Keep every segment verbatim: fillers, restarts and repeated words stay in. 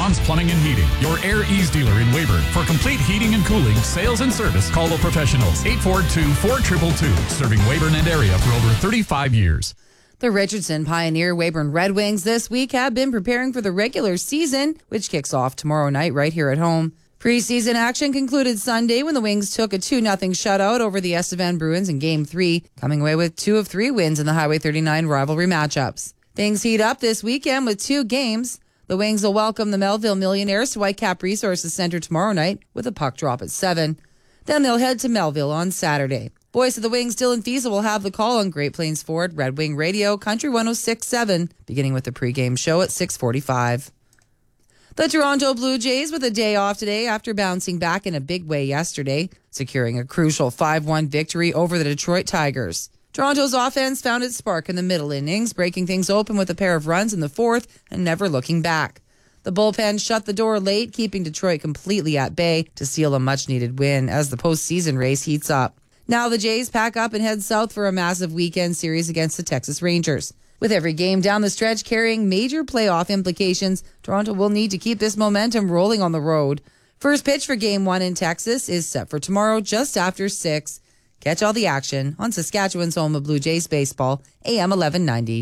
John's Plumbing and Heating, your Air Ease dealer in Weyburn. For complete heating and cooling, sales and service, call the professionals. eight four two, four two two two, serving Weyburn and area for over thirty-five years. The Richardson Pioneer Weyburn Red Wings this week have been preparing for the regular season, which kicks off tomorrow night right here at home. Preseason action concluded Sunday when the Wings took a two nothing shutout over the Estevan Bruins in Game three, coming away with two of three wins in the Highway thirty-nine rivalry matchups. Things heat up this weekend with two games. The Wings will welcome the Melville Millionaires to Whitecap Resources Centre tomorrow night with a puck drop at seven. Then they'll head to Melville on Saturday. Voice of the Wings, Dylan Fiesel, will have the call on Great Plains Ford Red Wing Radio, Country one oh six point seven, beginning with the pregame show at six forty-five. The Toronto Blue Jays with a day off today after bouncing back in a big way yesterday, securing a crucial five one victory over the Detroit Tigers. Toronto's offense found its spark in the middle innings, breaking things open with a pair of runs in the fourth and never looking back. The bullpen shut the door late, keeping Detroit completely at bay to seal a much-needed win as the postseason race heats up. Now the Jays pack up and head south for a massive weekend series against the Texas Rangers. With every game down the stretch carrying major playoff implications, Toronto will need to keep this momentum rolling on the road. First pitch for Game one in Texas is set for tomorrow just after six. Catch all the action on Saskatchewan's home of Blue Jays baseball, A M eleven ninety.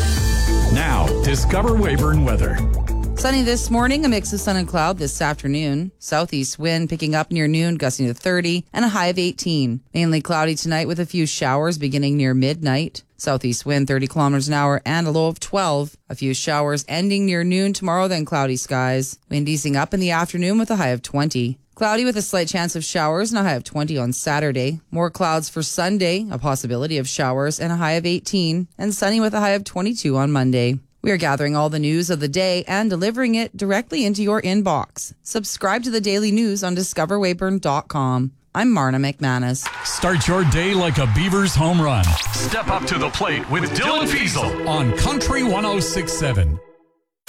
Now, discover Weyburn weather. Sunny this morning, a mix of sun and cloud this afternoon. Southeast wind picking up near noon, gusting to thirty, and a high of eighteen. Mainly cloudy tonight with a few showers beginning near midnight. Southeast wind thirty kilometers an hour and a low of twelve. A few showers ending near noon tomorrow, then cloudy skies. Wind easing up in the afternoon with a high of twenty. Cloudy with a slight chance of showers and a high of twenty on Saturday. More clouds for Sunday, a possibility of showers and a high of eighteen. And sunny with a high of twenty-two on Monday. We are gathering all the news of the day and delivering it directly into your inbox. Subscribe to the daily news on discover weyburn dot com. I'm Marna McManus. Start your day like a Beavers home run. Step up to the plate with Dylan Fiesel on Country one oh six point seven.